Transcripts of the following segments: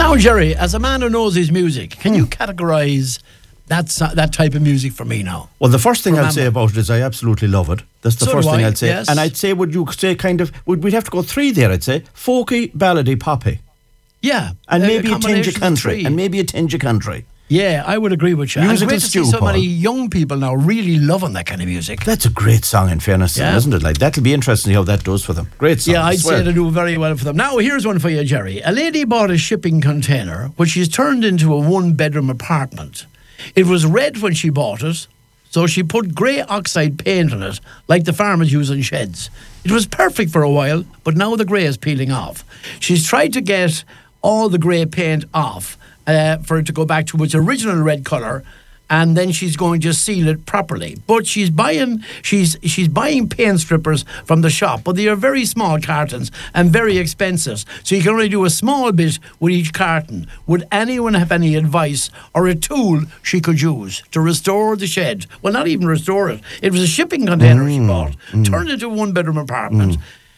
Now, Jerry, as a man who knows his music, can you categorise that type of music for me now? Well, the first thing I'd say about it is I absolutely love it. That's the first thing I'd say. Yes. And I'd say, would you say we'd have to go three there, I'd say. Folky, ballady, poppy. Yeah. And maybe a tinge of country. Yeah, I would agree with you. Musical great to see so many young people now really loving that kind of music. That's a great song, in fairness, isn't it? Like, that'll be interesting to see how that does for them. Great song. Yeah, I'd say they do very well for them. Now, here's one for you, Jerry. A lady bought a shipping container, which she's turned into a one-bedroom apartment. It was red when she bought it, so she put grey oxide paint on it, like the farmers use in sheds. It was perfect for a while, but now the grey is peeling off. She's tried to get all the grey paint off, for it to go back to its original red colour, and then she's going to seal it properly. But she's buying paint strippers from the shop, but they are very small cartons and very expensive. So you can only do a small bit with each carton. Would anyone have any advice or a tool she could use to restore the shed? Well, not even restore it. It was a shipping container she bought, turned into a one-bedroom apartment.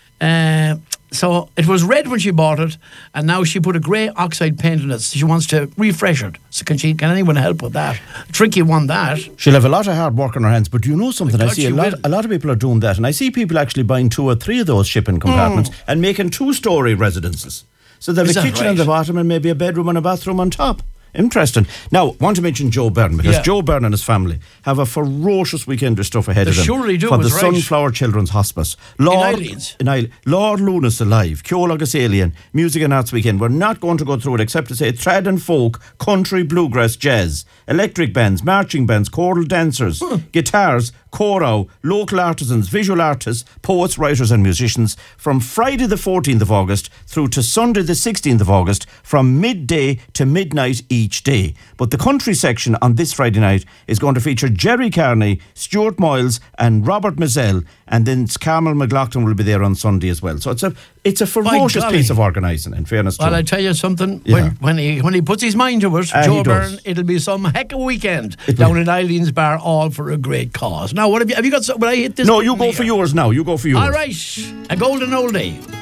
So it was red when she bought it, and now she put a grey oxide paint on it. So she wants to refresh it. So can anyone help with that? Tricky one, that. She'll have a lot of hard work on her hands, but do you know something? I see a lot of people are doing that, and I see people actually buying 2 or 3 of those shipping compartments and making 2-story residences. So they have a kitchen on the bottom and maybe a bedroom and a bathroom on top. Interesting. Now, I want to mention Joe Byrne, because Joe Byrne and his family have a ferocious weekend of stuff ahead of them. Surely do, for the Sunflower Children's Hospice. Lord Lunas Alive, Ceolagus Alien, Music and Arts Weekend. We're not going to go through it except to say trad and folk, country, bluegrass, jazz, electric bands, marching bands, choral dancers, guitars, chorale, local artisans, visual artists, poets, writers and musicians from Friday the 14th of August through to Sunday the 16th of August from midday to midnight each day. But the country section on this Friday night is going to feature Jerry Carney, Stuart Moyles and Robert Mazzell, and then Carmel McLaughlin will be there on Sunday as well. So it's a ferocious piece of organising, in fairness to him. Well, I tell you something, when he puts his mind to it, Joe Byrne, it'll be some heck of a weekend down in Eileen's Bar, all for a great cause. Now, what have you got? Will I hit this? No, you go for yours now. You go for yours. All right, a golden oldie.